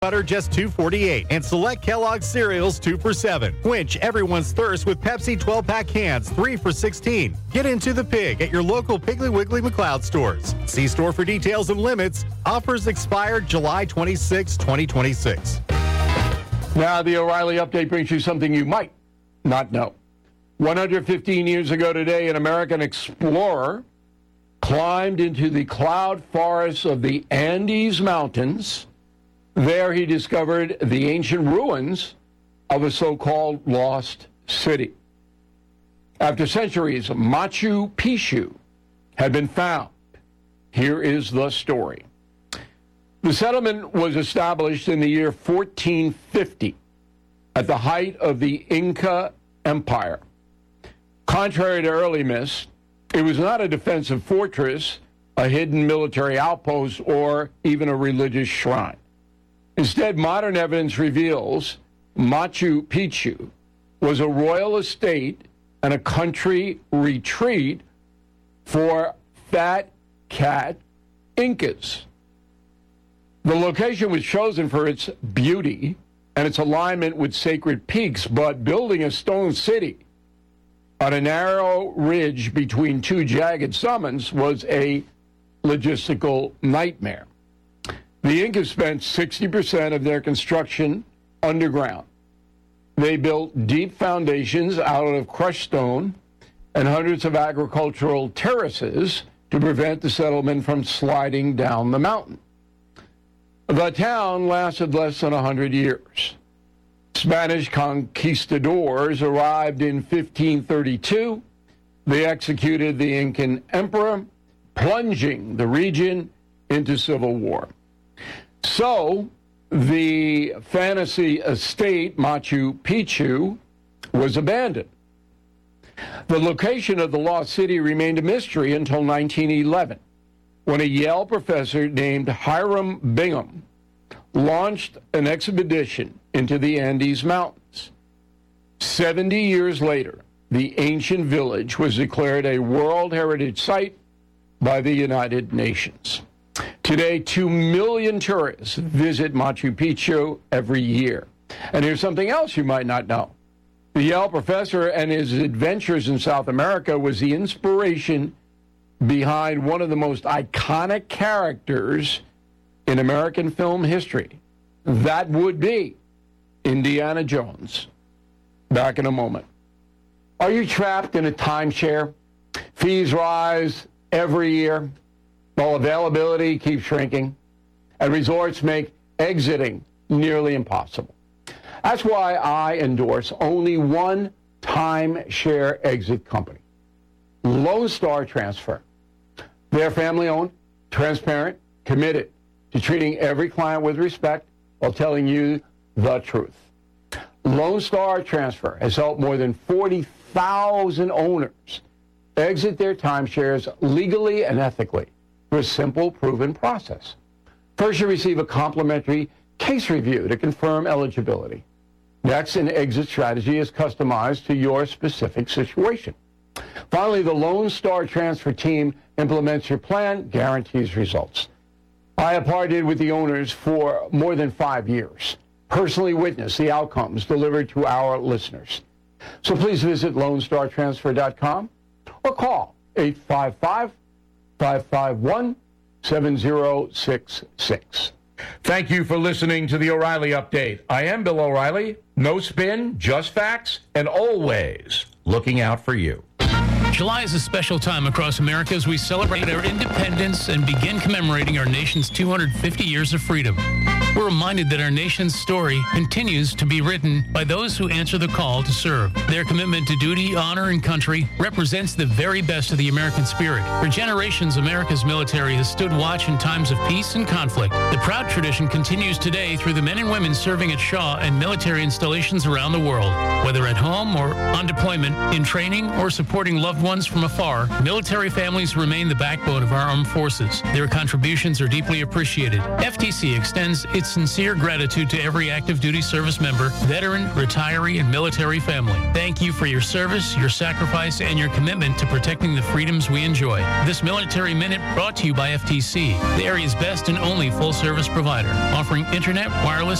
butter just $2.48, and select Kellogg's cereals 2 for $7. Quench everyone's thirst with Pepsi 12-pack cans 3 for $16. Get into the pig at your local Piggly Wiggly McLeod stores. See store for details and limits. Offers expired July 26, 2026. Now, the O'Reilly Update brings you something you might not know. 115 years ago today, an American explorer climbed into the cloud forests of the Andes Mountains. There he discovered the ancient ruins of a so-called lost city. After centuries, Machu Picchu had been found. Here is the story. The settlement was established in the year 1450 at the height of the Inca Empire. Contrary to early myths, it was not a defensive fortress, a hidden military outpost, or even a religious shrine. Instead, modern evidence reveals Machu Picchu was a royal estate and a country retreat for fat cat Incas. The location was chosen for its beauty and its alignment with sacred peaks, but building a stone city on a narrow ridge between two jagged summits was a logistical nightmare. The Incas spent 60% of their construction underground. They built deep foundations out of crushed stone and hundreds of agricultural terraces to prevent the settlement from sliding down the mountain. The town lasted less than 100 years. Spanish conquistadors arrived in 1532. They executed the Incan emperor, plunging the region into civil war. So, the fantasy estate, Machu Picchu, was abandoned. The location of the lost city remained a mystery until 1911, when a Yale professor named Hiram Bingham launched an expedition into the Andes Mountains. 70 years later, the ancient village was declared a World Heritage Site by the United Nations. Today, 2 million tourists visit Machu Picchu every year. And here's something else you might not know. The Yale professor and his adventures in South America was the inspiration behind one of the most iconic characters in American film history. That would be Indiana Jones. Back in a moment. Are you trapped in a timeshare? Fees rise every year, while availability keeps shrinking, and resorts make exiting nearly impossible. That's why I endorse only one timeshare exit company, Lone Star Transfer. They're family-owned, transparent, committed to treating every client with respect while telling you the truth. Lone Star Transfer has helped more than 40,000 owners exit their timeshares legally and ethically through a simple, proven process. First, you receive a complimentary case review to confirm eligibility. Next, an exit strategy is customized to your specific situation. Finally, the Lone Star Transfer team implements your plan, guarantees results. I have partnered with the owners for more than 5 years, personally witnessed the outcomes delivered to our listeners. So please visit LoneStarTransfer.com or call 855-551-7066. Thank you for listening to the O'Reilly Update. I am Bill O'Reilly. No spin, just facts, and always looking out for you. July is a special time across America as we celebrate our independence and begin commemorating our nation's 250 years of freedom. We're reminded that our nation's story continues to be written by those who answer the call to serve. Their commitment to duty, honor, and country represents the very best of the American spirit. For generations, America's military has stood watch in times of peace and conflict. The proud tradition continues today through the men and women serving at Shaw and military installations around the world. Whether at home or on deployment, in training, or supporting loved ones from afar, military families remain the backbone of our armed forces. Their contributions are deeply appreciated. FTC extends its its sincere gratitude to every active duty service member, veteran, retiree, and military family. Thank you for your service, your sacrifice, and your commitment to protecting the freedoms we enjoy. This Military Minute brought to you by FTC, the area's best and only full-service provider, offering internet, wireless,